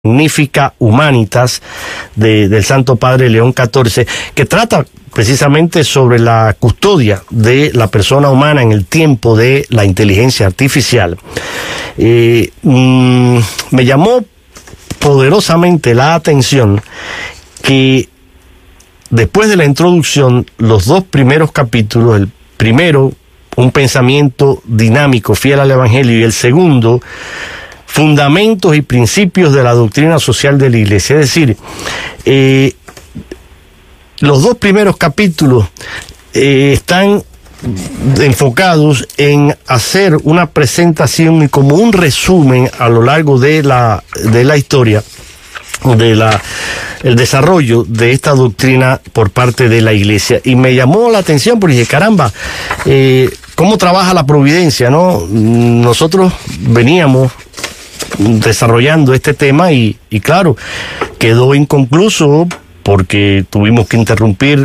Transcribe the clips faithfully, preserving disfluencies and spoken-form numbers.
Magnificat Humanitas de, del Santo Padre León catorce, que trata precisamente sobre la custodia de la persona humana en el tiempo de la inteligencia artificial. Eh, mmm, me llamó poderosamente la atención que después de la introducción, los dos primeros capítulos, el primero, un pensamiento dinámico fiel al Evangelio, y el segundo, fundamentos y principios de la doctrina social de la Iglesia. Es decir, eh, los dos primeros capítulos eh, están enfocados en hacer una presentación y como un resumen a lo largo de la, de la historia, de la el desarrollo de esta doctrina por parte de la Iglesia. Y me llamó la atención porque dije, caramba, eh, cómo trabaja la providencia, ¿no? Nosotros veníamos desarrollando este tema y, y claro, quedó inconcluso porque tuvimos que interrumpir,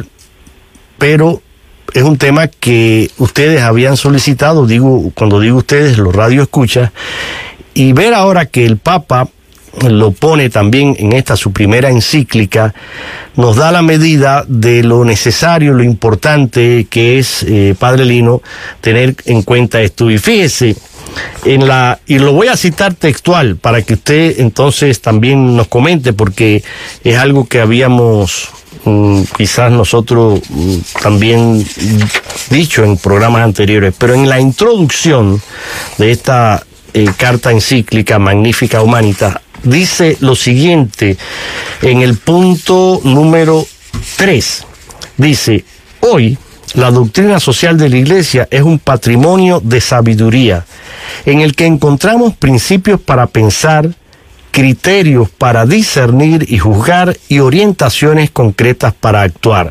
pero es un tema que ustedes habían solicitado, digo, cuando digo ustedes, los radio escuchas, y ver ahora que el Papa lo pone también en esta su primera encíclica, nos da la medida de lo necesario, lo importante que es, eh, Padre Lino, tener en cuenta esto. Y fíjese, en la, y lo voy a citar textual para que usted entonces también nos comente, porque es algo que habíamos mm, quizás nosotros mm, también dicho en programas anteriores, pero en la introducción de esta eh, carta encíclica Magnificat Humanitas dice lo siguiente en el punto número tres. Dice: hoy la doctrina social de la Iglesia es un patrimonio de sabiduría en el que encontramos principios para pensar, criterios para discernir y juzgar y orientaciones concretas para actuar.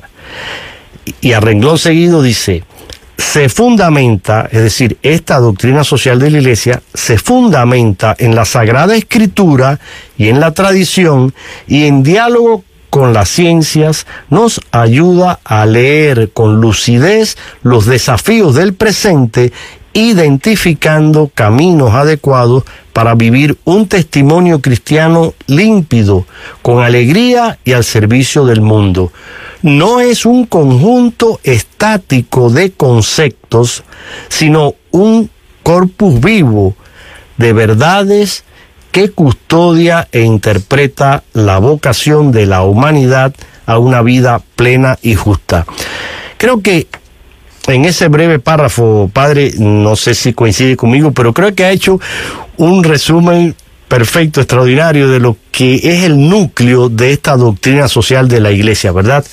Y a renglón seguido dice: se fundamenta, es decir, esta doctrina social de la Iglesia se fundamenta en la Sagrada Escritura y en la tradición, y en diálogo con las ciencias nos ayuda a leer con lucidez los desafíos del presente, identificando caminos adecuados para vivir un testimonio cristiano límpido, con alegría y al servicio del mundo. No es un conjunto estático de conceptos, sino un corpus vivo de verdades que custodia e interpreta la vocación de la humanidad a una vida plena y justa. Creo que en ese breve párrafo, padre, no sé si coincide conmigo, pero creo que ha hecho un resumen perfecto, extraordinario, de lo que es el núcleo de esta doctrina social de la Iglesia, ¿verdad?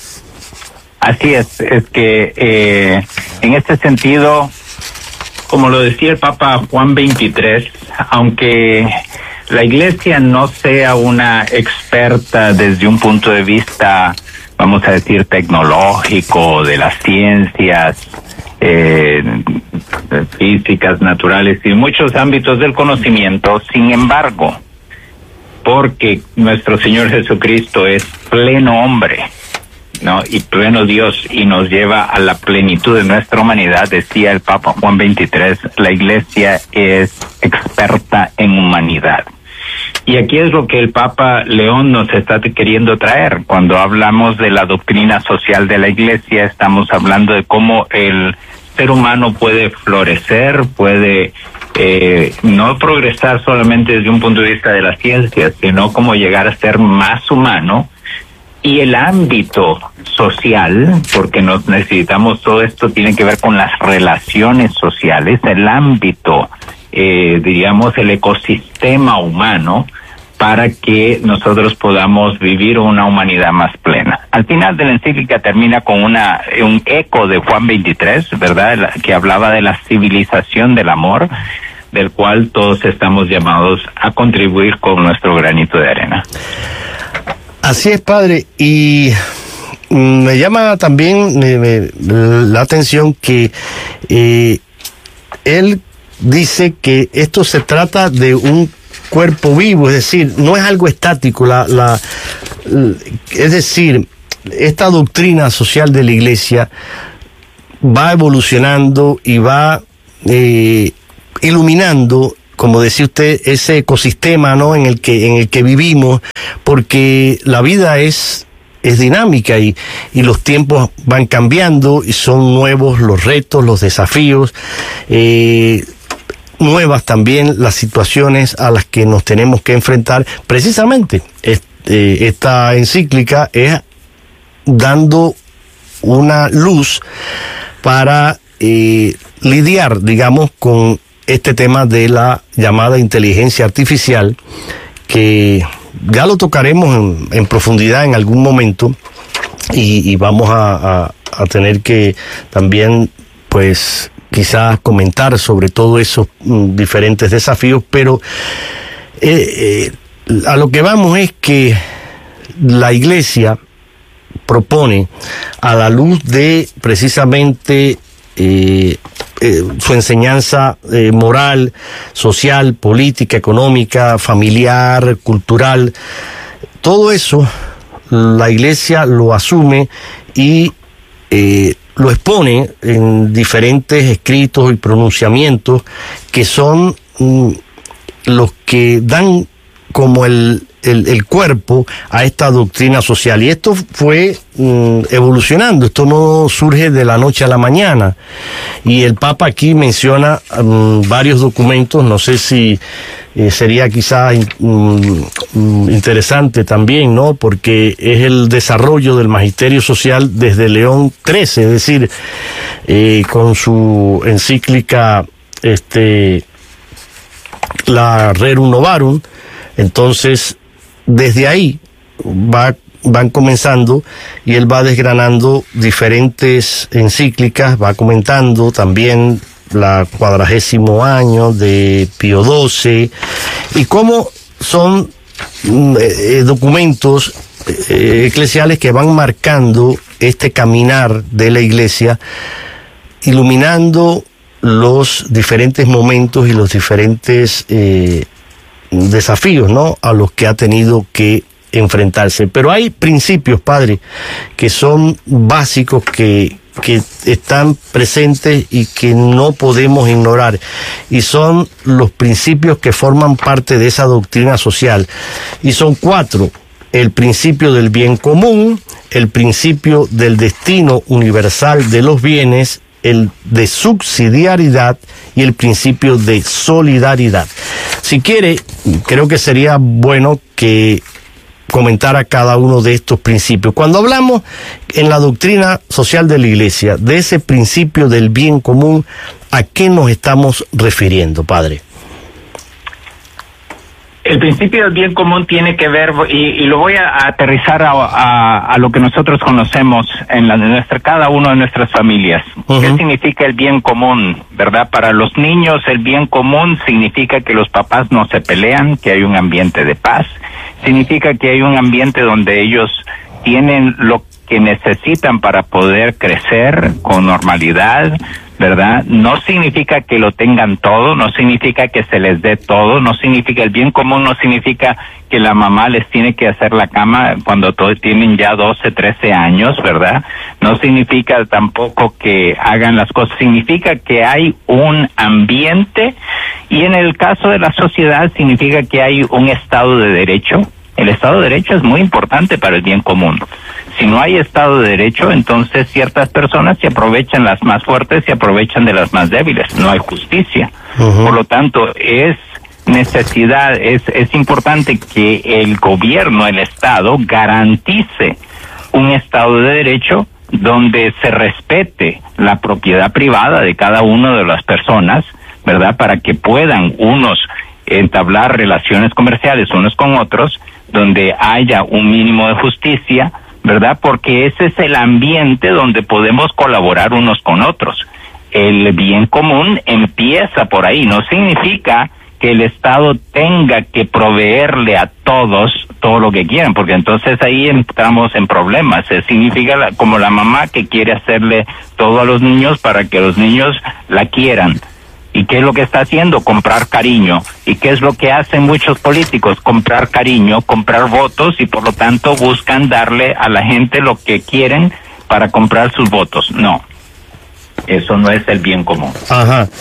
Así es, es que eh, en este sentido, como lo decía el Papa Juan veintitrés, aunque la Iglesia no sea una experta desde un punto de vista, vamos a decir, tecnológico, de las ciencias, eh, físicas, naturales y muchos ámbitos del conocimiento, sin embargo, porque nuestro Señor Jesucristo es pleno hombre, ¿no?, y pleno Dios, y nos lleva a la plenitud de nuestra humanidad, decía el Papa Juan veintitrés, la Iglesia es experta en humanidad. Y aquí es lo que el Papa León nos está queriendo traer. Cuando hablamos de la doctrina social de la Iglesia, estamos hablando de cómo el ser humano puede florecer, puede eh, no progresar solamente desde un punto de vista de la ciencia, sino cómo llegar a ser más humano. Y el ámbito social, porque nos necesitamos, todo esto tiene que ver con las relaciones sociales, el ámbito, eh, diríamos, el ecosistema humano, para que nosotros podamos vivir una humanidad más plena. Al final de la encíclica termina con una un eco de Juan veintitrés, ¿verdad?, que hablaba de la civilización del amor, del cual todos estamos llamados a contribuir con nuestro granito de arena. Así es, padre, y me llama también me, me, la atención que eh, él dice que esto se trata de un cuerpo vivo, es decir, no es algo estático, la, la, es decir, esta doctrina social de la Iglesia va evolucionando y va eh, iluminando como decía usted, ese ecosistema, ¿no?, en el que en el que vivimos, porque la vida es es dinámica y, y los tiempos van cambiando y son nuevos los retos, los desafíos, eh, nuevas también las situaciones a las que nos tenemos que enfrentar. Precisamente este, esta encíclica es dando una luz para eh, lidiar, digamos, con este tema de la llamada inteligencia artificial, que ya lo tocaremos en, en profundidad en algún momento y, y vamos a, a, a tener que también, pues, quizás comentar sobre todos esos mm, diferentes desafíos, pero eh, eh, a lo que vamos es que la Iglesia propone, a la luz de precisamente eh, eh, su enseñanza eh, moral, social, política, económica, familiar, cultural, todo eso la Iglesia lo asume y eh, lo expone en diferentes escritos y pronunciamientos que son mm, los que dan como el, el, el cuerpo a esta doctrina social. Y esto fue mm, evolucionando, esto no surge de la noche a la mañana. Y el Papa aquí menciona mm, varios documentos, no sé si eh, sería quizás mm, interesante también, ¿no?, porque es el desarrollo del magisterio social desde León trece, es decir, eh, con su encíclica este, la Rerum Novarum. Entonces, desde ahí va, van comenzando y él va desgranando diferentes encíclicas, va comentando también la cuadragésimo año de Pío doce y cómo son eh, documentos eh, eclesiales que van marcando este caminar de la Iglesia, iluminando los diferentes momentos y los diferentes eh, desafíos, ¿no?, a los que ha tenido que enfrentarse. Pero hay principios, padre, que son básicos, que, que están presentes y que no podemos ignorar, y son los principios que forman parte de esa doctrina social, y son cuatro: el principio del bien común, el principio del destino universal de los bienes, el de subsidiariedad y el principio de solidaridad. Si quiere, creo que sería bueno que comentara cada uno de estos principios. Cuando hablamos en la doctrina social de la Iglesia de ese principio del bien común, ¿a qué nos estamos refiriendo, padre? El principio del bien común tiene que ver, y, y lo voy a, a aterrizar a, a, a lo que nosotros conocemos en, la, en nuestra, cada uno de nuestras familias. Uh-huh. ¿Qué significa el bien común, verdad? Para los niños, el bien común significa que los papás no se pelean, que hay un ambiente de paz. Significa que hay un ambiente donde ellos tienen lo que necesitan para poder crecer con normalidad, ¿verdad? No significa que lo tengan todo, no significa que se les dé todo, no significa, el bien común no significa que la mamá les tiene que hacer la cama cuando todos tienen ya doce, trece años, ¿verdad? No significa tampoco que hagan las cosas, significa que hay un ambiente, y en el caso de la sociedad significa que hay un Estado de Derecho. El Estado de Derecho es muy importante para el bien común. Si no hay Estado de Derecho, entonces ciertas personas se aprovechan, las más fuertes se aprovechan de las más débiles. No hay justicia. Uh-huh. Por lo tanto, es necesidad, es, es importante que el gobierno, el Estado, garantice un Estado de Derecho donde se respete la propiedad privada de cada una de las personas, ¿verdad? Para que puedan unos entablar relaciones comerciales unos con otros, donde haya un mínimo de justicia, ¿verdad? Porque ese es el ambiente donde podemos colaborar unos con otros. El bien común empieza por ahí. No significa que el Estado tenga que proveerle a todos todo lo que quieran, porque entonces ahí entramos en problemas. Eh, significa la, como la mamá que quiere hacerle todo a los niños para que los niños la quieran. ¿Y qué es lo que está haciendo? Comprar cariño. ¿Y qué es lo que hacen muchos políticos? Comprar cariño, comprar votos, y por lo tanto buscan darle a la gente lo que quieren para comprar sus votos. No, eso no es el bien común. Ajá.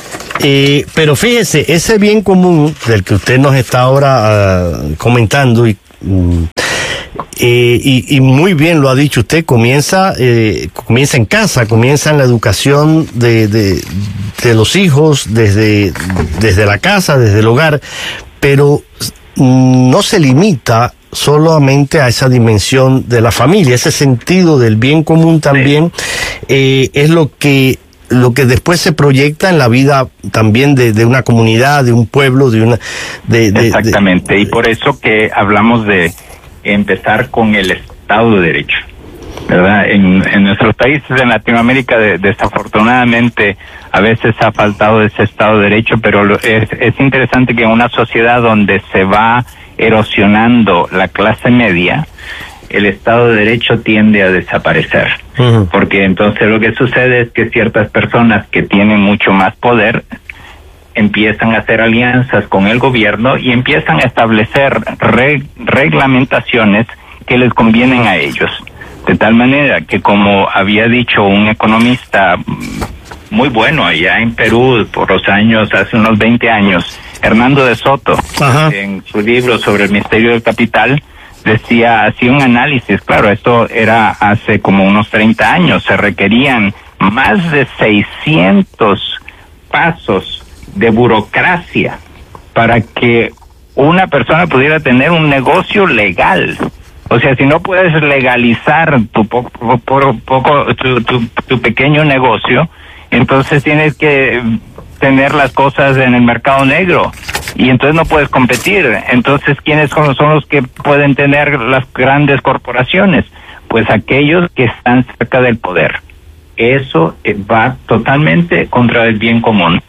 Eh, pero fíjese, ese bien común del que usted nos está ahora uh, comentando y, um, eh, y, y muy bien lo ha dicho usted, comienza eh, comienza en casa, comienza en la educación de, de, de los hijos, desde, desde la casa, desde el hogar, pero no se limita solamente a esa dimensión de la familia. Ese sentido del bien común también eh, es lo que lo que después se proyecta en la vida también de, de una comunidad, de un pueblo, de una... De, de, Exactamente, de, y por eso que hablamos de empezar con el Estado de Derecho, ¿verdad? En, en nuestros países, en Latinoamérica, de, desafortunadamente, a veces ha faltado ese Estado de Derecho, pero lo, es, es interesante que en una sociedad donde se va erosionando la clase media, el Estado de Derecho tiende a desaparecer. Uh-huh. Porque entonces lo que sucede es que ciertas personas que tienen mucho más poder empiezan a hacer alianzas con el gobierno y empiezan a establecer reg- reglamentaciones que les convienen a ellos. De tal manera que, como había dicho un economista muy bueno allá en Perú por los años, hace unos veinte años, Hernando de Soto, uh-huh. en su libro sobre el misterio del capital, decía, hacía un análisis, claro, esto era hace como unos treinta años, se requerían más de seiscientos pasos de burocracia para que una persona pudiera tener un negocio legal. O sea, si no puedes legalizar tu poco, poco, poco tu, tu, tu pequeño negocio, entonces tienes que tener las cosas en el mercado negro y entonces no puedes competir. Entonces, ¿quiénes son, son los que pueden tener las grandes corporaciones? Pues aquellos que están cerca del poder. Eso va totalmente contra el bien común.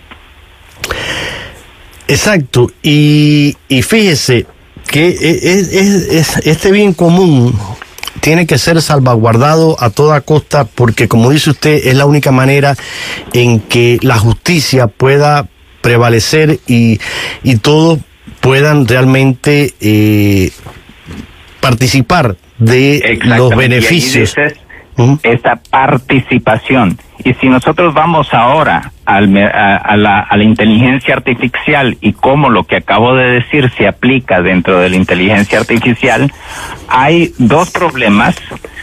Exacto, y, y fíjese que es, es, es, este bien común tiene que ser salvaguardado a toda costa porque, como dice usted, es la única manera en que la justicia pueda prevalecer y, y todos puedan realmente eh, participar de los beneficios. ¿Mm? Esa participación. Y si nosotros vamos ahora al, a, a, la, a la inteligencia artificial y cómo lo que acabo de decir se aplica dentro de la inteligencia artificial, hay dos problemas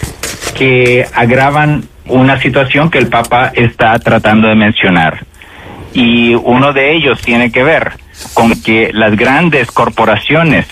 que agravan una situación que el Papa está tratando de mencionar. Y uno de ellos tiene que ver con que las grandes corporaciones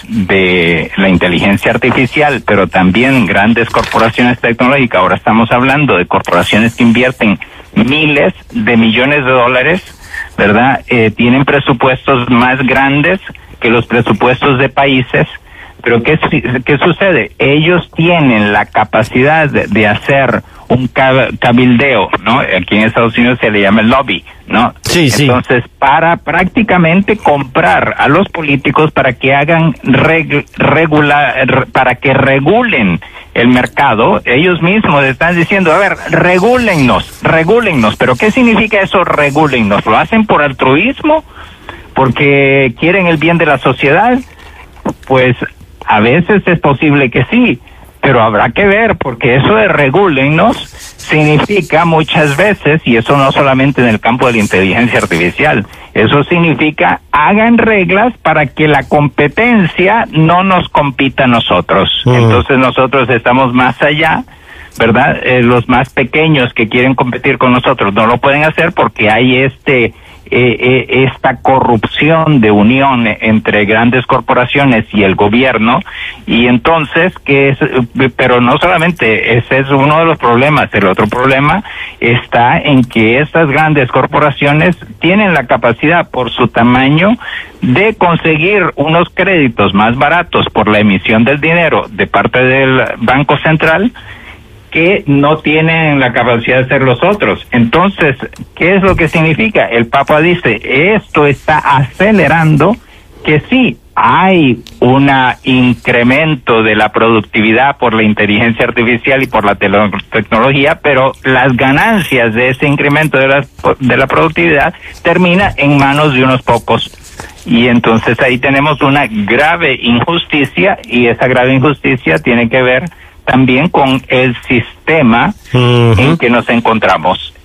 de la inteligencia artificial, pero también grandes corporaciones tecnológicas, ahora estamos hablando de corporaciones que invierten miles de millones de dólares, ¿verdad? Eh, tienen presupuestos más grandes que los presupuestos de países, pero ¿qué, qué sucede? Ellos tienen la capacidad de, de hacer un cabildeo, ¿no? Aquí en Estados Unidos se le llama el lobby, ¿no? Sí, sí. Entonces, para prácticamente comprar a los políticos para que hagan reg regular, para que regulen el mercado, ellos mismos están diciendo, a ver, regúlennos, regúlennos, pero ¿qué significa eso, regúlennos? ¿Lo hacen por altruismo? ¿Porque quieren el bien de la sociedad? Pues a veces es posible que sí, pero habrá que ver, porque eso de regúlennos significa muchas veces, y eso no solamente en el campo de la inteligencia artificial, eso significa hagan reglas para que la competencia no nos compita a nosotros. Uh-huh. Entonces nosotros estamos más allá, ¿verdad? Eh, los más pequeños que quieren competir con nosotros no lo pueden hacer porque hay este... Eh, eh, esta corrupción de unión entre grandes corporaciones y el gobierno, y entonces que es, pero no solamente ese es uno de los problemas, el otro problema está en que estas grandes corporaciones tienen la capacidad por su tamaño de conseguir unos créditos más baratos por la emisión del dinero de parte del Banco Central que no tienen la capacidad de hacer los otros. Entonces, ¿qué es lo que significa? El Papa dice, esto está acelerando que sí, hay un incremento de la productividad por la inteligencia artificial y por la te tecnología, pero las ganancias de ese incremento de la, de la productividad termina en manos de unos pocos. Y entonces ahí tenemos una grave injusticia, y esa grave injusticia tiene que ver también con el sistema uh-huh. en que nos encontramos.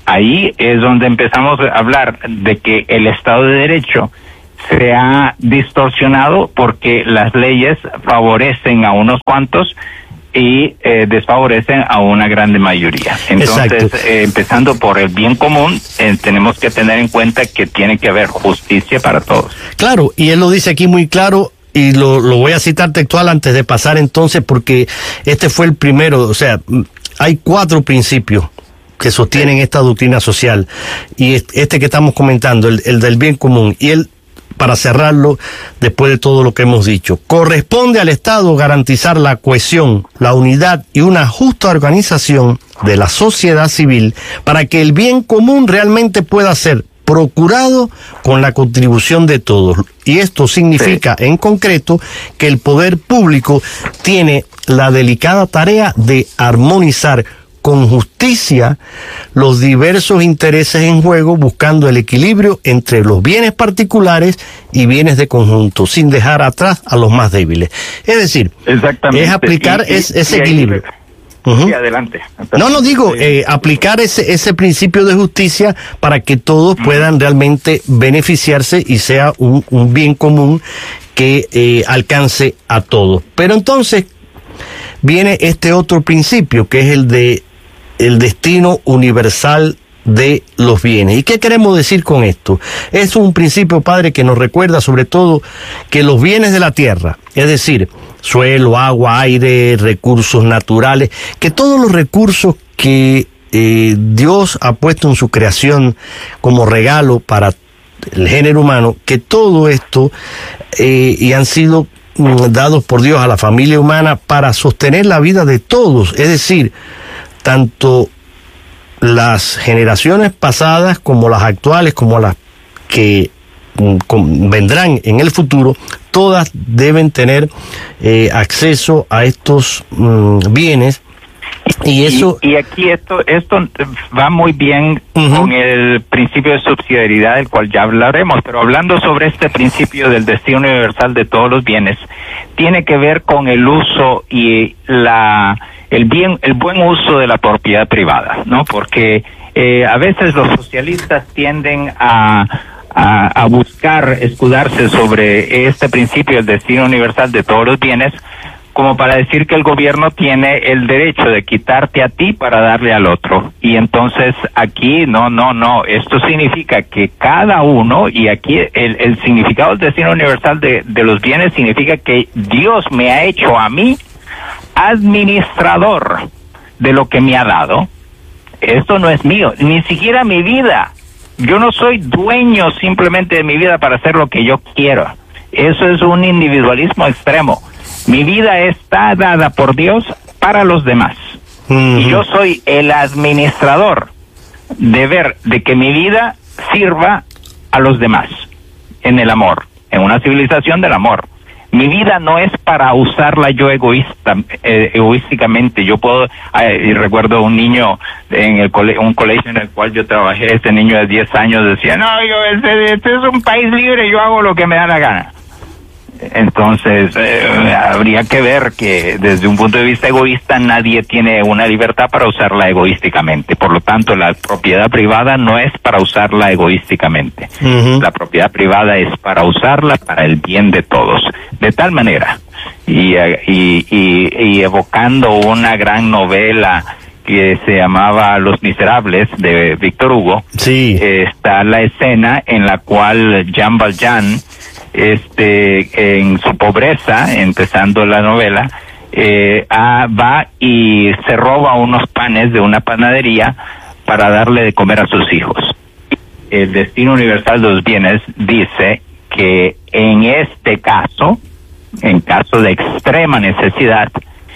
ahí es donde empezamos a hablar de que el Estado de Derecho se ha distorsionado porque las leyes favorecen a unos cuantos y eh, desfavorecen a una grande mayoría. Entonces, eh, empezando por el bien común, eh, tenemos que tener en cuenta que tiene que haber justicia para todos. Claro, y él lo dice aquí muy claro, y lo, lo voy a citar textual antes de pasar entonces, porque este fue el primero. O sea, hay cuatro principios que sostienen esta doctrina social, y este que estamos comentando, el, el del bien común, y él, para cerrarlo, después de todo lo que hemos dicho, corresponde al Estado garantizar la cohesión, la unidad y una justa organización de la sociedad civil para que el bien común realmente pueda ser procurado con la contribución de todos. Y esto significa, sí, en concreto, que el poder público tiene la delicada tarea de armonizar con justicia los diversos intereses en juego, buscando el equilibrio entre los bienes particulares y bienes de conjunto, sin dejar atrás a los más débiles. Es decir, es aplicar y, y, es, ese y equilibrio. Ahí, uh-huh. Sí, adelante. Entonces, no, no digo, eh, aplicar ese, ese principio de justicia para que todos uh-huh. puedan realmente beneficiarse y sea un, un bien común que eh, alcance a todos. Pero entonces viene este otro principio, que es el de el destino universal de los bienes. ¿Y qué queremos decir con esto? Es un principio, padre, que nos recuerda sobre todo que los bienes de la tierra, es decir, suelo, agua, aire, recursos naturales, que todos los recursos que eh, Dios ha puesto en su creación como regalo para el género humano, que todo esto eh, y han sido mm, dados por Dios a la familia humana para sostener la vida de todos, es decir, tanto las generaciones pasadas como las actuales, como las que mm, con, vendrán en el futuro, todas deben tener eh, acceso a estos mm, bienes. Y eso y, y aquí esto esto va muy bien uh-huh. con el principio de subsidiariedad, del cual ya hablaremos, pero hablando sobre este principio del destino universal de todos los bienes, tiene que ver con el uso y la el bien el buen uso de la propiedad privada, ¿no? Porque eh, a veces los socialistas tienden a A, a buscar escudarse sobre este principio del destino universal de todos los bienes, como para decir que el gobierno tiene el derecho de quitarte a ti para darle al otro. Y entonces aquí, no, no, no, esto significa que cada uno, y aquí el, el significado del destino universal de, de los bienes significa que Dios me ha hecho a mí administrador de lo que me ha dado. Esto no es mío, ni siquiera mi vida. Yo no soy dueño simplemente de mi vida para hacer lo que yo quiero. Eso es un individualismo extremo. Mi vida está dada por Dios para los demás. Mm-hmm. Y yo soy el administrador de ver de que mi vida sirva a los demás en el amor, en una civilización del amor. Mi vida no es para usarla yo egoísta, eh, egoísticamente. Yo puedo, eh, y recuerdo un niño en el cole, un colegio en el cual yo trabajé, este niño de diez años decía, no, yo, este, este es un país libre, yo hago lo que me da la gana. Entonces, eh, habría que ver que desde un punto de vista egoísta nadie tiene una libertad para usarla egoísticamente. Por lo tanto, la propiedad privada no es para usarla egoísticamente. Uh-huh. La propiedad privada es para usarla para el bien de todos. De tal manera, y, y, y, y evocando una gran novela que se llamaba Los Miserables, de Víctor Hugo, sí. eh, está la escena en la cual Jean Valjean, este en su pobreza, empezando la novela, eh, a, va y se roba unos panes de una panadería para darle de comer a sus hijos. El destino universal de los bienes dice que en este caso, en caso de extrema necesidad,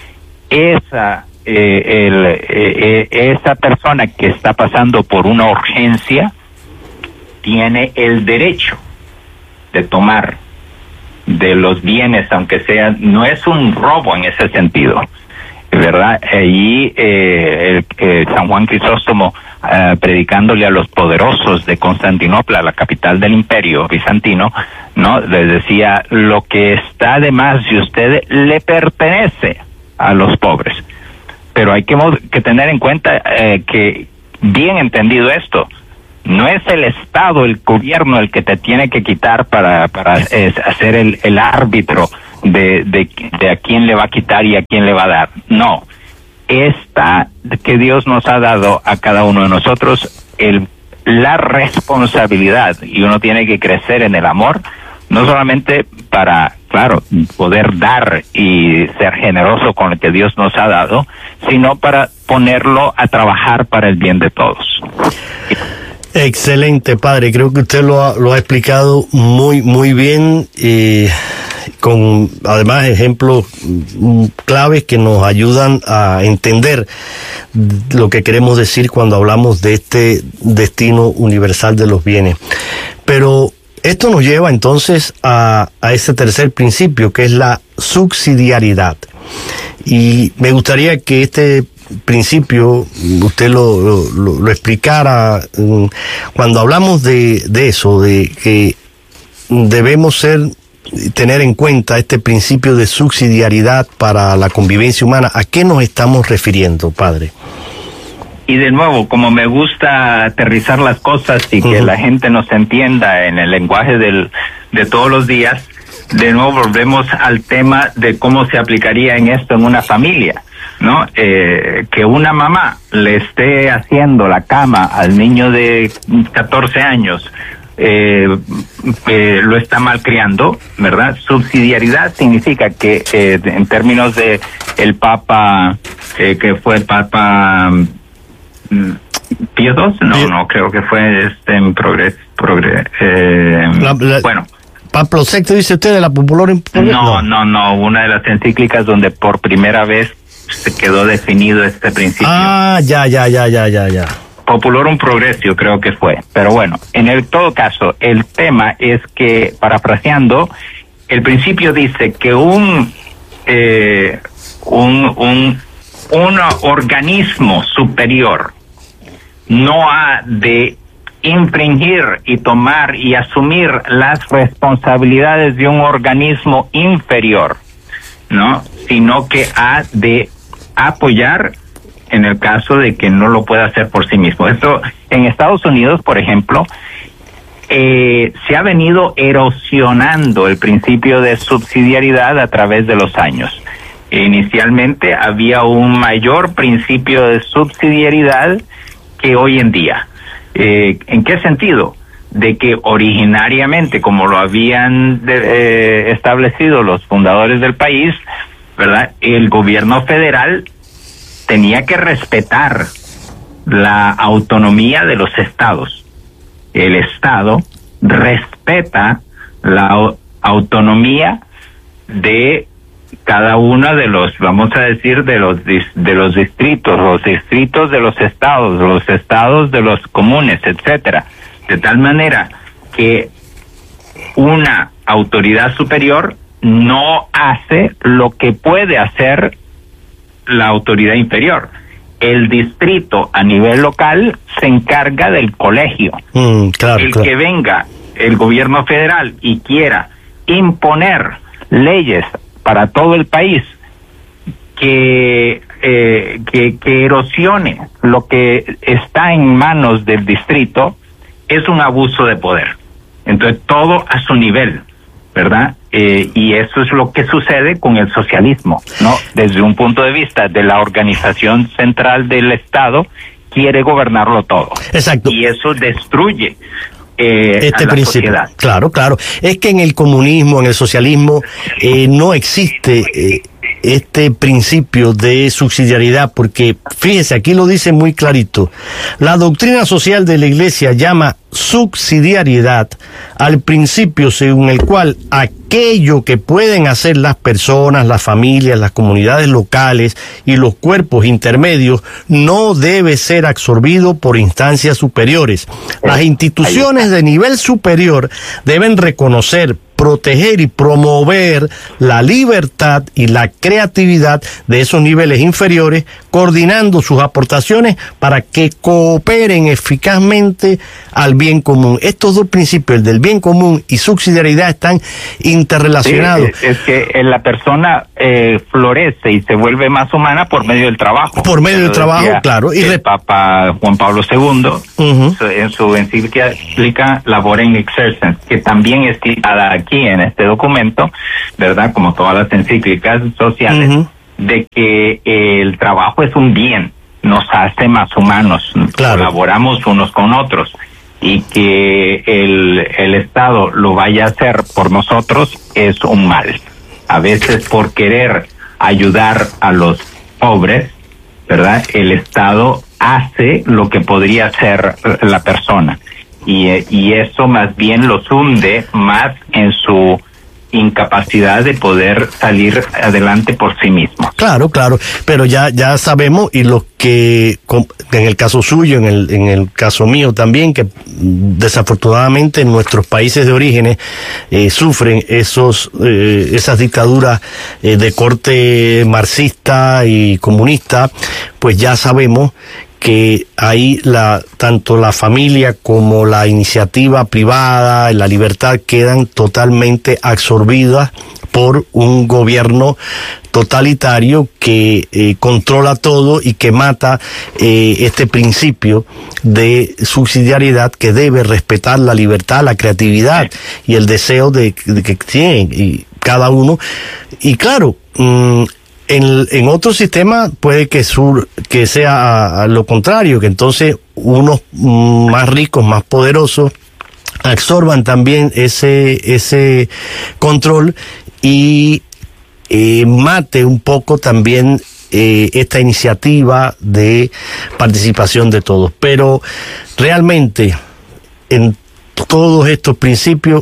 esa eh, el, eh, esa persona que está pasando por una urgencia tiene el derecho de tomar de los bienes, aunque sea, no es un robo en ese sentido, ¿verdad? Allí eh, el, eh, San Juan Crisóstomo, eh, predicándole a los poderosos de Constantinopla, la capital del imperio bizantino, no, les decía, lo que está de más de ustedes le pertenece a los pobres. Pero hay que, que tener en cuenta eh, que bien entendido esto. No es el Estado, el gobierno el que te tiene que quitar para para es, hacer el, el árbitro de, de, de a quién le va a quitar y a quién le va a dar. No. Esta que Dios nos ha dado a cada uno de nosotros, el, la responsabilidad, y uno tiene que crecer en el amor, no solamente para, claro, poder dar y ser generoso con lo que Dios nos ha dado, sino para ponerlo a trabajar para el bien de todos. Excelente, padre. Creo que usted lo ha, lo ha explicado muy, muy bien, eh, con además ejemplos claves que nos ayudan a entender lo que queremos decir cuando hablamos de este destino universal de los bienes. Pero esto nos lleva entonces a, a ese tercer principio, que es la subsidiariedad. Y me gustaría que este principio usted lo, lo, lo explicara. Cuando hablamos de, de eso, de que debemos ser tener en cuenta este principio de subsidiariedad para la convivencia humana, ¿a qué nos estamos refiriendo, padre? Y de nuevo, como me gusta aterrizar las cosas y que uh-huh. la gente nos entienda en el lenguaje del, de todos los días, de nuevo volvemos al tema de cómo se aplicaría en esto en una familia, ¿no? Eh, que una mamá le esté haciendo la cama al niño de catorce años, eh, eh, lo está malcriando, ¿verdad? Subsidiariedad significa que eh, en términos de el Papa, eh, que fue el Papa Pío segundo, no, no, creo que fue este en progres, progres eh, la, la, bueno. Pablo sexto, dice usted, de la Popular Impresa. No, no, no, una de las encíclicas donde por primera vez se quedó definido este principio. Ah, ya, ya, ya, ya, ya, ya. Populorum Progressio creo que fue. Pero bueno, en el todo caso, el tema es que, parafraseando, el principio dice que un, eh, un, un, un organismo superior no ha de infringir y tomar y asumir las responsabilidades de un organismo inferior, ¿no? Sino que ha de apoyar en el caso de que no lo pueda hacer por sí mismo. Esto en Estados Unidos, por ejemplo, eh, se ha venido erosionando el principio de subsidiariedad a través de los años. Inicialmente había un mayor principio de subsidiariedad que hoy en día. Eh, ¿En qué sentido? De que originariamente, como lo habían de, eh, establecido los fundadores del país, ¿verdad? El gobierno federal tenía que respetar la autonomía de los estados. El estado respeta la autonomía de cada uno de los, vamos a decir, de los de los distritos, los distritos de los estados, los estados de los comunes, etcétera, de tal manera que una autoridad superior no hace lo que puede hacer la autoridad inferior. El distrito a nivel local se encarga del colegio. Mm, claro, el claro. que venga el gobierno federal y quiera imponer leyes para todo el país que, eh, que, que erosione lo que está en manos del distrito, es un abuso de poder. Entonces, todo a su nivel, ¿verdad? Eh, y eso es lo que sucede con el socialismo, ¿no? Desde un punto de vista de la organización central del Estado, quiere gobernarlo todo. Exacto. Y eso destruye Eh, este a la principio. sociedad. Claro, claro. Es que en el comunismo, en el socialismo, eh, no existe eh, este principio de subsidiariedad, porque fíjese, aquí lo dice muy clarito. La doctrina social de la Iglesia llama subsidiariedad al principio según el cual aquello que pueden hacer las personas, las familias, las comunidades locales y los cuerpos intermedios no debe ser absorbido por instancias superiores. Las instituciones de nivel superior deben reconocer, proteger y promover la libertad y la creatividad de esos niveles inferiores, coordinando sus aportaciones para que cooperen eficazmente al bien común. Estos dos principios, el del bien común y subsidiariedad, están interrelacionados. Sí, es que la persona eh, florece y se vuelve más humana por medio del trabajo. Por medio del trabajo, claro. Y el rep- Papa Juan Pablo segundo, uh-huh. en su encíclica Labor in Exercens, que también es citada aquí en este documento, ¿verdad? Como todas las encíclicas sociales, uh-huh. de que eh, el trabajo es un bien, nos hace más humanos, claro. Colaboramos unos con otros, y que el, el Estado lo vaya a hacer por nosotros es un mal. A veces por querer ayudar a los pobres, ¿verdad? El Estado hace lo que podría hacer la persona, y, y eso más bien los hunde más en su incapacidad de poder salir adelante por sí mismo. Claro, claro, pero ya ya sabemos, y los que en el caso suyo, en el en el caso mío también, que desafortunadamente en nuestros países de orígenes eh, sufren esos eh, esas dictaduras eh, de corte marxista y comunista, pues ya sabemos que ahí la tanto la familia como la iniciativa privada, la libertad, quedan totalmente absorbidas por un gobierno totalitario que eh, controla todo y que mata eh, este principio de subsidiariedad, que debe respetar la libertad, la creatividad y el deseo de, de que tiene y cada uno. Y claro, mmm, En, en otro sistema puede que sur, que sea a, a lo contrario, que entonces unos más ricos, más poderosos, absorban también ese ese control y eh, mate un poco también eh, esta iniciativa de participación de todos. Pero realmente en todos estos principios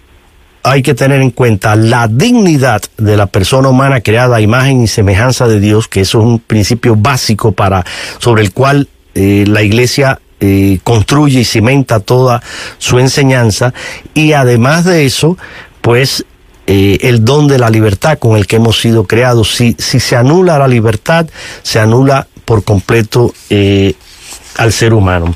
hay que tener en cuenta la dignidad de la persona humana creada a imagen y semejanza de Dios, que eso es un principio básico para sobre el cual eh, la Iglesia eh, construye y cimenta toda su enseñanza, y además de eso, pues eh, el don de la libertad con el que hemos sido creados. Si, si se anula la libertad, se anula por completo eh, al ser humano.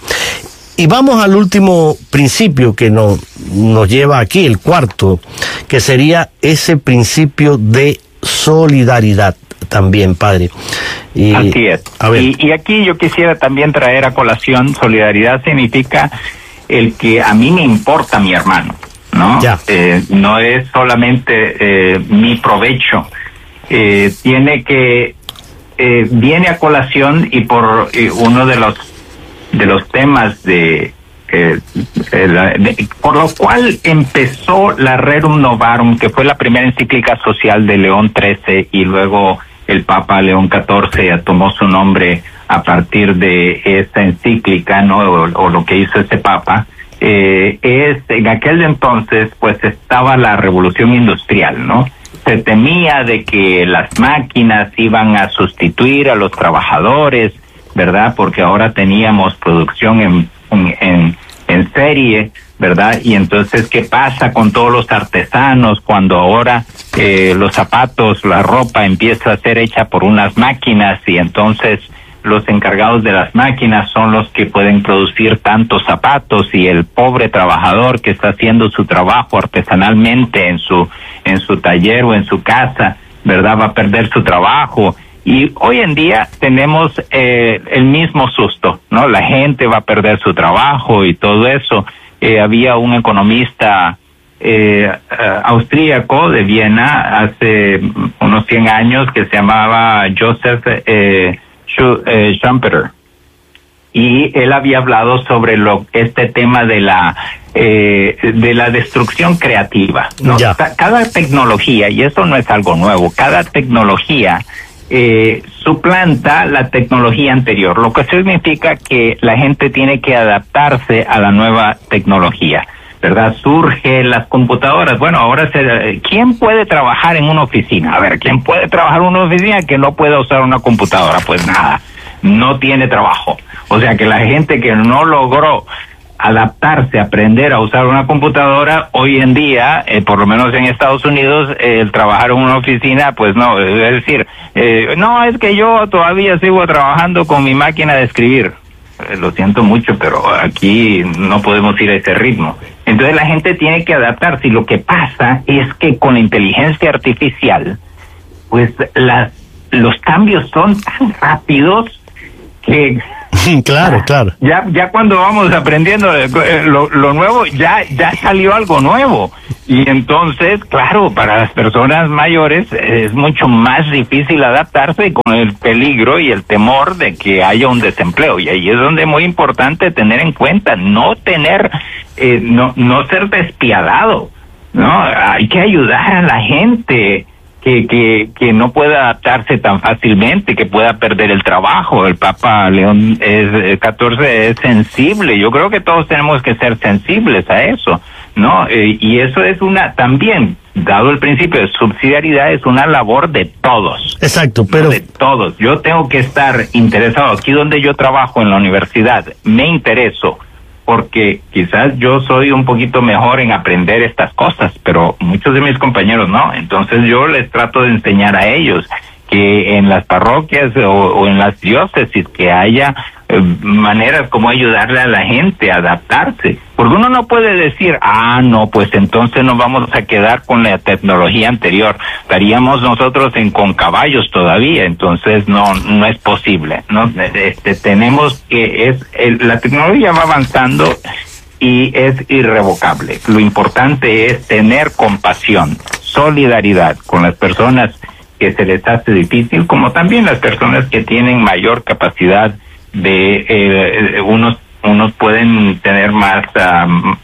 Y vamos al último principio que nos, nos lleva aquí, el cuarto, que sería ese principio de solidaridad también, padre. Y, Así es. A ver. Y, y aquí yo quisiera también traer a colación, solidaridad significa el que a mí me importa mi hermano, ¿no? Ya. Eh, no es solamente eh, mi provecho. Eh, tiene que, eh, viene a colación y por eh, uno de los de los temas de, eh, de, de por lo cual empezó la Rerum Novarum, que fue la primera encíclica social de León trece, y luego el Papa León catorce tomó su nombre a partir de esta encíclica, ¿no? O, o lo que hizo este Papa. Eh, es en aquel entonces pues estaba la revolución industrial, ¿no? Se temía de que las máquinas iban a sustituir a los trabajadores, ¿verdad? Porque ahora teníamos producción en, en, en serie, ¿verdad? Y entonces, ¿qué pasa con todos los artesanos cuando ahora eh, los zapatos, la ropa empieza a ser hecha por unas máquinas, y entonces los encargados de las máquinas son los que pueden producir tantos zapatos, y el pobre trabajador que está haciendo su trabajo artesanalmente en su en su taller o en su casa, ¿verdad? Va a perder su trabajo. Y hoy en día tenemos eh, el mismo susto, ¿no? La gente va a perder su trabajo y todo eso. Eh, había un economista eh, uh, austríaco de Viena hace unos cien años que se llamaba Joseph eh, Schumpeter. Y él había hablado sobre lo este tema de la eh, de la destrucción creativa, ¿no? Ya. Cada tecnología, y eso no es algo nuevo, cada tecnología Eh, suplanta la tecnología anterior, lo que significa que la gente tiene que adaptarse a la nueva tecnología, ¿verdad? Surge las computadoras. Bueno, ahora se, ¿quién puede trabajar en una oficina? A ver, ¿quién puede trabajar en una oficina que no pueda usar una computadora? Pues nada, no tiene trabajo. O sea que la gente que no logró adaptarse, aprender a usar una computadora. Hoy en día, eh, por lo menos en Estados Unidos, eh, el trabajar en una oficina, pues no, es decir, eh, no, es que yo todavía sigo trabajando con mi máquina de escribir. Eh, lo siento mucho, pero aquí no podemos ir a ese ritmo. Entonces la gente tiene que adaptarse, y lo que pasa es que con la inteligencia artificial, pues la, los cambios son tan rápidos que... Claro, claro. Ya, ya cuando vamos aprendiendo lo, lo nuevo, ya, ya salió algo nuevo. Y entonces, claro, para las personas mayores es mucho más difícil adaptarse con el peligro y el temor de que haya un desempleo. Y ahí es donde es muy importante tener en cuenta, no tener, eh, no, no ser despiadado, ¿no? Hay que ayudar a la gente que, que, que no pueda adaptarse tan fácilmente, que pueda perder el trabajo. El Papa León es, catorce es sensible. Yo creo que todos tenemos que ser sensibles a eso, ¿no? Eh, y eso es una, también, dado el principio de subsidiariedad, es una labor de todos. Exacto, pero... ¿no? De todos. Yo tengo que estar interesado. Aquí donde yo trabajo en la universidad, me intereso, porque quizás yo soy un poquito mejor en aprender estas cosas, pero muchos de mis compañeros no. Entonces yo les trato de enseñar a ellos que en las parroquias o, o en las diócesis que haya eh, maneras como ayudarle a la gente a adaptarse. Porque uno no puede decir, ah, no, pues entonces nos vamos a quedar con la tecnología anterior. Estaríamos nosotros en con caballos todavía, entonces no no es posible, ¿no? Este, tenemos que, es el, la tecnología va avanzando y es irrevocable. Lo importante es tener compasión, solidaridad con las personas que se les hace difícil, como también las personas que tienen mayor capacidad de, eh, unos unos pueden tener más, um,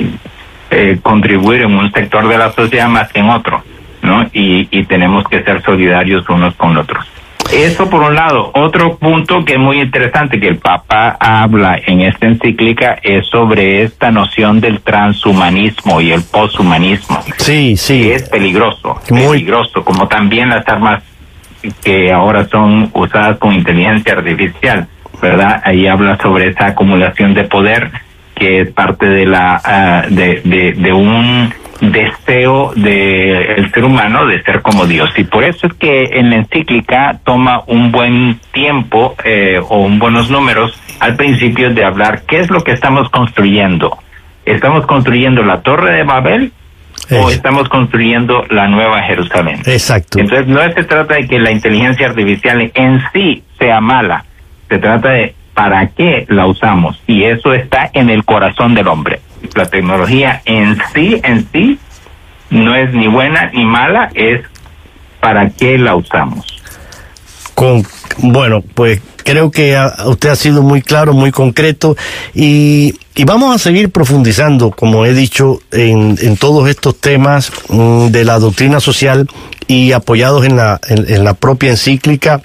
eh, contribuir en un sector de la sociedad más que en otro, ¿no? Y, y tenemos que ser solidarios unos con otros. Eso por un lado. Otro punto que es muy interesante que el Papa habla en esta encíclica es sobre esta noción del transhumanismo y el poshumanismo. Sí, sí. Que es peligroso, muy peligroso, como también las armas que ahora son usadas con inteligencia artificial, ¿verdad? Ahí habla sobre esa acumulación de poder que es parte de la uh, de, de de un deseo de el ser humano de ser como Dios, y por eso es que en la encíclica toma un buen tiempo eh, o un buenos números al principio de hablar qué es lo que estamos construyendo. ¿Estamos construyendo la Torre de Babel o estamos construyendo la Nueva Jerusalén? Exacto. Entonces no se trata de que la inteligencia artificial en sí sea mala, se trata de para qué la usamos, y eso está en el corazón del hombre. La tecnología en sí, en sí, no es ni buena ni mala, es para qué la usamos. Con, bueno, pues creo que a, usted ha sido muy claro, muy concreto, y, y vamos a seguir profundizando, como he dicho, en, en todos estos temas mmm, de la doctrina social y apoyados en la, en, en la propia encíclica,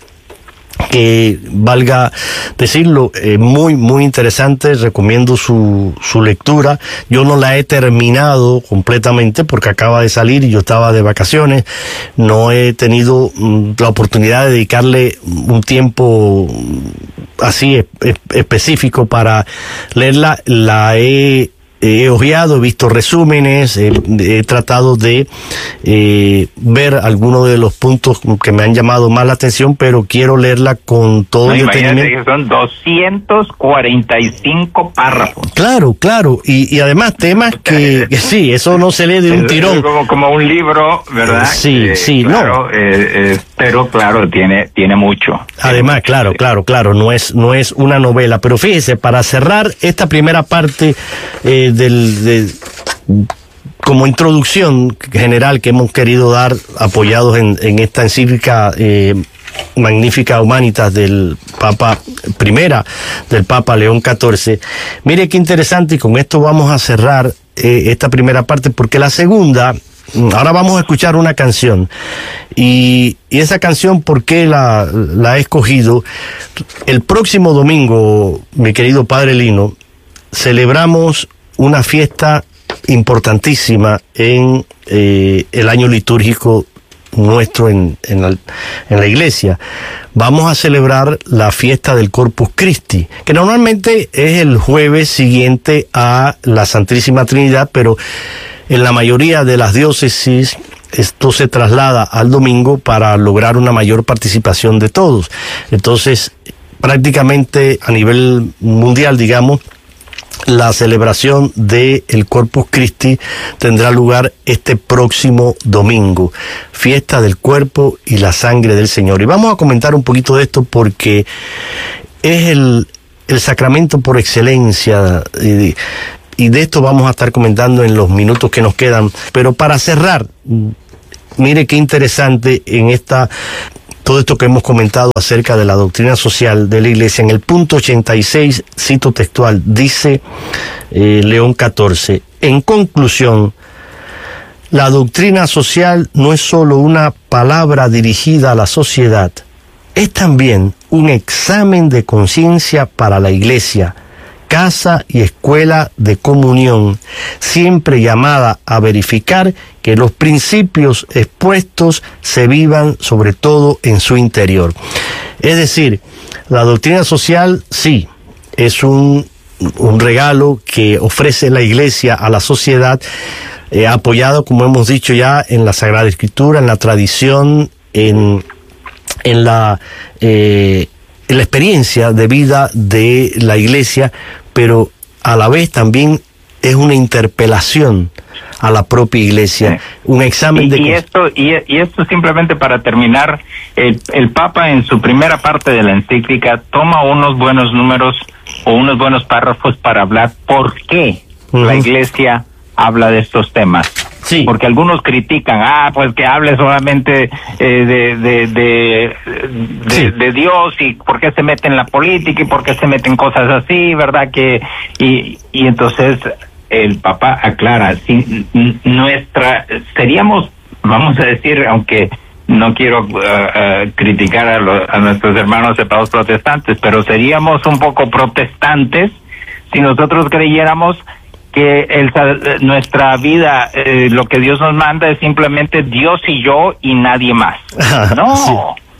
que valga decirlo, eh, muy muy interesante. Recomiendo su su lectura. Yo no la he terminado completamente porque acaba de salir y yo estaba de vacaciones, no he tenido mm, la oportunidad de dedicarle un tiempo así es, es, específico para leerla. La he He ojeado, he visto resúmenes, he, he tratado de eh, ver algunos de los puntos que me han llamado más la atención, pero quiero leerla con todo el no, detenimiento. Que son doscientos cuarenta y cinco párrafos. Claro, claro, y, y además temas que, que sí, eso no se lee de un tirón. Como, como un libro, ¿verdad? Sí, eh, sí, claro, no. Eh, eh, pero claro, tiene tiene mucho. Además, tiene claro, mucho. claro, claro, no es no es una novela, pero fíjese, para cerrar esta primera parte eh, del de, como introducción general que hemos querido dar, apoyados en, en esta encíclica eh, Magnificat Humanitas del Papa, primera del Papa León catorce. Mire qué interesante, y con esto vamos a cerrar eh, esta primera parte, porque la segunda, ahora vamos a escuchar una canción, y, y esa canción, ¿por qué la, la he escogido? El próximo domingo, mi querido Padre Lino, celebramos una fiesta importantísima en eh, el año litúrgico nuestro en, en, la, en la iglesia, vamos a celebrar la fiesta del Corpus Christi, que normalmente es el jueves siguiente a la Santísima Trinidad, pero en la mayoría de las diócesis esto se traslada al domingo para lograr una mayor participación de todos. Entonces, prácticamente a nivel mundial, digamos, la celebración del Corpus Christi tendrá lugar este próximo domingo, fiesta del cuerpo y la sangre del Señor. Y vamos a comentar un poquito de esto porque es el, el sacramento por excelencia, y, y de esto vamos a estar comentando en los minutos que nos quedan. Pero para cerrar, mire qué interesante en esta... todo esto que hemos comentado acerca de la doctrina social de la Iglesia. En el punto ochenta y seis, cito textual, dice eh, León catorce, en conclusión, la doctrina social no es solo una palabra dirigida a la sociedad, es también un examen de conciencia para la Iglesia, casa y escuela de comunión, siempre llamada a verificar que los principios expuestos se vivan sobre todo en su interior. Es decir, la doctrina social sí, es un, un regalo que ofrece la Iglesia a la sociedad, eh, apoyado, como hemos dicho ya, en la Sagrada Escritura, en la tradición, en, en la... Eh, la experiencia de vida de la Iglesia, pero a la vez también es una interpelación a la propia Iglesia, sí. Un examen y, de... Y esto, y, y esto simplemente para terminar, el, el Papa en su primera parte de la encíclica toma unos buenos números o unos buenos párrafos para hablar por qué uh-huh. la Iglesia habla de estos temas. Sí. Porque algunos critican, ah, pues que hable solamente eh, de, de, de, de, sí. de Dios y por qué se mete en la política y por qué se meten cosas así, ¿verdad? Que y, y entonces el Papa aclara, si nuestra, seríamos, vamos a decir, aunque no quiero uh, uh, criticar a, lo, a nuestros hermanos separados protestantes, pero seríamos un poco protestantes si nosotros creyéramos que el, nuestra vida, eh, lo que Dios nos manda es simplemente Dios y yo y nadie más. No. Sí.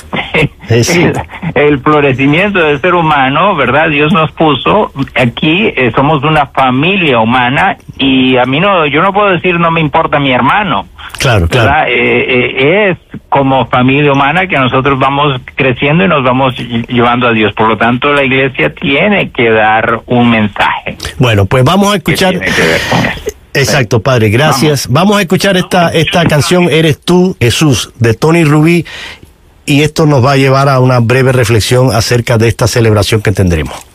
Eh, sí. el, el florecimiento del ser humano, ¿verdad? Dios nos puso aquí, eh, somos una familia humana y a mí no, yo no puedo decir no me importa mi hermano. Claro, claro. ¿Verdad? Eh, eh, es como familia humana que nosotros vamos creciendo y nos vamos llevando a Dios. Por lo tanto, la Iglesia tiene que dar un mensaje. Bueno, pues vamos a escuchar... Exacto, Padre, gracias. Vamos, vamos a escuchar esta, esta canción, Eres tú, Jesús, de Tony Rubí, y esto nos va a llevar a una breve reflexión acerca de esta celebración que tendremos.